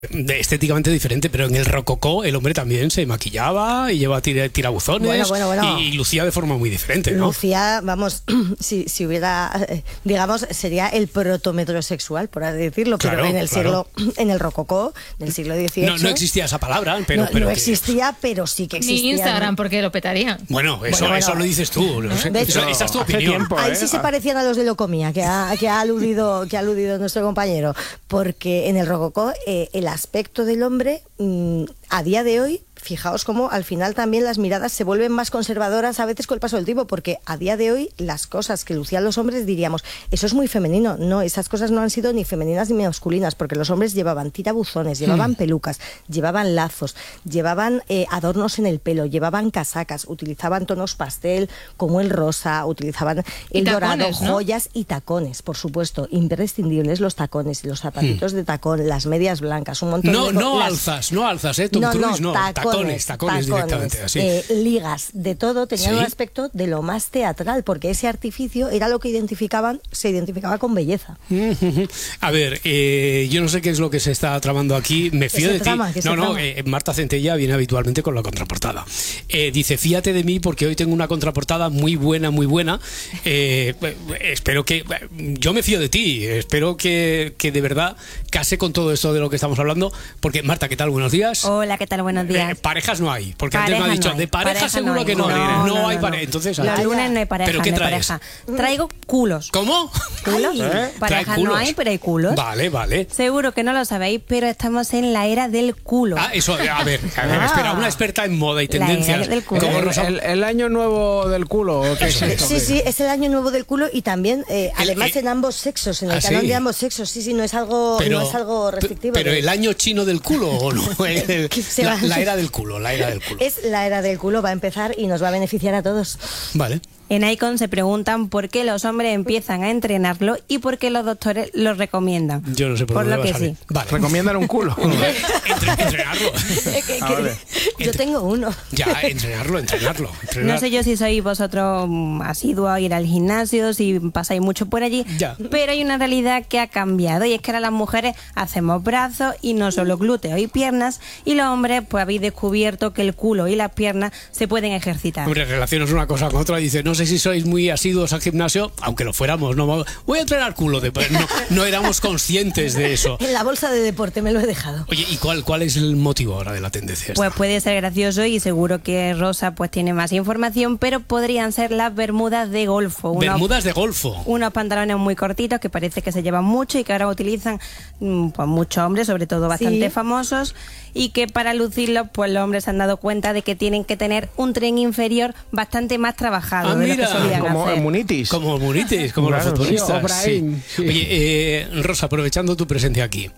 estéticamente diferente, pero en el rococó el hombre también se maquillaba y llevaba tirabuzones. Bueno. Y lucía de forma muy diferente, ¿no? Lucía, vamos, si hubiera, digamos, sería el protometrosexual, por así decirlo, pero Claro, en el rococó del siglo XVIII... No existía esa palabra, pero... No existía, pero sí que existía. Ni Instagram, porque lo petaría. Eso lo dices tú. No sé. De hecho, esa es tu opinión. tiempo, Ahí sí se parecían a los de Locomía, que ha aludido nuestro compañero, porque en el rococó el aspecto del hombre a día de hoy, fijaos cómo al final también las miradas se vuelven más conservadoras a veces con el paso del tiempo, porque a día de hoy las cosas que lucían los hombres diríamos, eso es muy femenino. No, esas cosas no han sido ni femeninas ni masculinas, porque los hombres llevaban tirabuzones, llevaban pelucas, llevaban lazos, llevaban adornos en el pelo, llevaban casacas, utilizaban tonos pastel como el rosa, utilizaban el dorado, ¿no? joyas y tacones, por supuesto, imprescindibles los tacones, los zapatitos de tacón, las medias blancas, un montón de No alzas, Tom Cruise, no. Tacones directamente, así. Ligas, de todo, tenían un aspecto de lo más teatral, porque ese artificio era lo que se identificaba con belleza. A ver, yo no sé qué es lo que se está tramando aquí, me fío de ti. Marta Centella viene habitualmente con la contraportada. Dice, fíjate de mí porque hoy tengo una contraportada muy buena. Espero que... Yo me fío de ti, espero que de verdad case con todo esto de lo que estamos hablando, porque Marta, ¿qué tal? Buenos días. Hola, ¿qué tal? Buenos días. Parejas no hay, porque antes me ha dicho, de pareja seguro que no hay. No hay pareja. Entonces, los lunes no hay pareja. ¿Pero qué no hay traes? pareja. Traigo culos. ¿Cómo? ¿Culos? Parejas no hay, pero hay culos. Vale. Seguro que no lo sabéis, pero estamos en la era del culo. Eso, a ver, espera, una experta en moda y tendencias. Como el año nuevo del culo. ¿Qué es esto? Sí, es el año nuevo del culo y también, además en ambos sexos, en el canon de ambos sexos. Sí, no es algo restrictivo. Pero el año chino del culo, ¿o no? La era del culo. Es la era del culo, va a empezar y nos va a beneficiar a todos. Vale. En Icon se preguntan por qué los hombres empiezan a entrenarlo y por qué los doctores lo recomiendan. Yo no sé por dónde lo va que a salir. sí. Vale. Recomiendan un culo. Entrenarlo. Vale. Yo tengo uno. Ya, entrenarlo. No sé yo si sois vosotros asiduos a ir al gimnasio, si pasáis mucho por allí, pero hay una realidad que ha cambiado y es que ahora las mujeres hacemos brazos y no solo glúteos y piernas, y los hombres pues habéis descubierto que el culo y las piernas se pueden ejercitar. Hombre, relacionas una cosa con otra y dice, no sé si sois muy asiduos al gimnasio, aunque lo fuéramos, no voy a entrenar culo, no éramos conscientes de eso. En la bolsa de deporte me lo he dejado. Oye, ¿y cuál es el motivo ahora de la tendencia esta? Pues puede ser gracioso y seguro que Rosa pues tiene más información, pero podrían ser las bermudas de golfo. Bermudas de golfo. Unos pantalones muy cortitos que parece que se llevan mucho y que ahora utilizan pues muchos hombres, sobre todo bastante famosos, y que para lucirlos pues los hombres se han dado cuenta de que tienen que tener un tren inferior bastante más trabajado de lo que solían como hacer. Munitis, como los futbolistas. Sí. Oye, Rosa, aprovechando tu presencia aquí,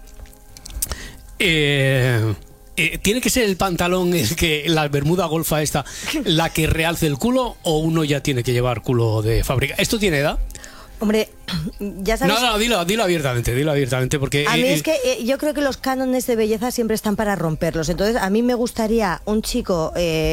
¿tiene que ser el pantalón la bermuda golfa esta la que realce el culo, o uno ya tiene que llevar culo de fábrica? ¿Esto tiene edad? Hombre, ya sabes... No, dilo abiertamente, porque... A mí es que yo creo que los cánones de belleza siempre están para romperlos. Entonces, a mí me gustaría un chico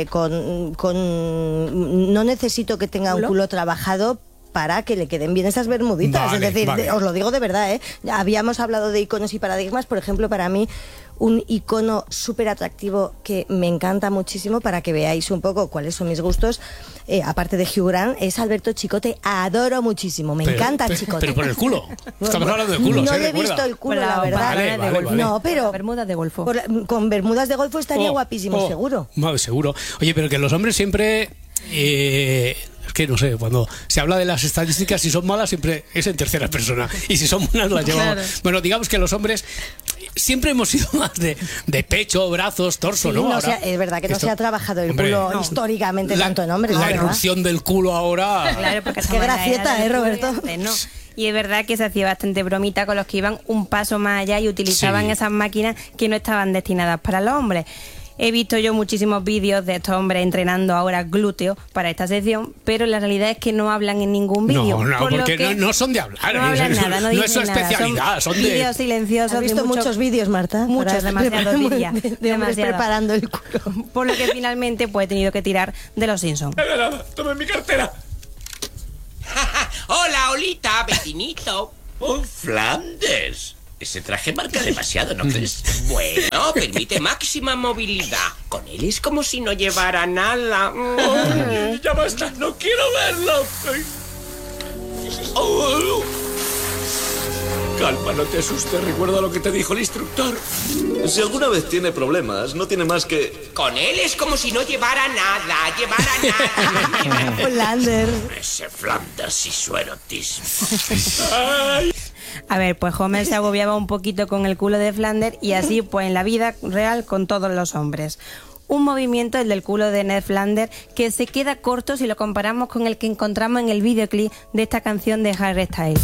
no necesito que tenga un culo trabajado para que le queden bien esas bermuditas. Es decir, os lo digo de verdad, habíamos hablado de iconos y paradigmas. Por ejemplo, para mí un icono súper atractivo que me encanta muchísimo, para que veáis un poco cuáles son mis gustos, aparte de Hugh Grant, es Alberto Chicote. Adoro muchísimo, me encanta Chicote. Pero por el culo, estamos hablando de culos. No le he visto el culo, la verdad. Vale. No, pero bermudas de golfo. Con bermudas de golfo estaría guapísimo, seguro. Seguro. Oye, pero que los hombres siempre... es que no sé, cuando se habla de las estadísticas, si son malas siempre es en tercera persona, y si son buenas las llevamos. Claro. Bueno, digamos que los hombres siempre hemos sido más de pecho, brazos, torso, ¿no? Ahora, es verdad que no se ha trabajado el culo históricamente tanto en hombres. La erupción del culo ahora... Claro, porque qué gracieta, Roberto. No. Y es verdad que se hacía bastante bromita con los que iban un paso más allá y utilizaban esas máquinas que no estaban destinadas para los hombres. He visto yo muchísimos vídeos de estos hombres entrenando ahora glúteos para esta sección, pero la realidad es que no hablan en ningún vídeo. No, porque no son de hablar. No hablan nada, no es su nada. especialidad. Son vídeos silenciosos. ¿Has visto muchos vídeos, Marta? Muchos, demasiados, diría. De hombres preparando el culo. Por lo que finalmente pues he tenido que tirar de los Simpsons. ¡Toma mi cartera! Hola, Olita, vecinito. Oh, Flandes. Ese traje marca demasiado, ¿no crees? Bueno, permite máxima movilidad. Con él es como si no llevara nada. Ya basta, no quiero verlo. Calma, no te asustes. Recuerda lo que te dijo el instructor. Si alguna vez tiene problemas, no tiene más que... Con él es como si no llevara nada. Flander. Ese Flanders y su erotismo. A ver, pues Homer se agobiaba un poquito con el culo de Flanders y así pues en la vida real con todos los hombres. Un movimiento, el del culo de Ned Flanders, que se queda corto si lo comparamos con el que encontramos en el videoclip de esta canción de Harry Styles.